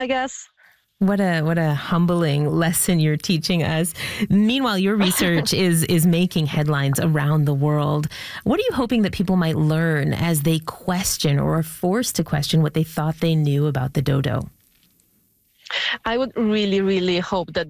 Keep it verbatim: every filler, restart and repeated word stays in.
I guess. What a what a humbling lesson you're teaching us. Meanwhile, your research is is making headlines around the world. What are you hoping that people might learn as they question or are forced to question what they thought they knew about the dodo? I would really, really hope that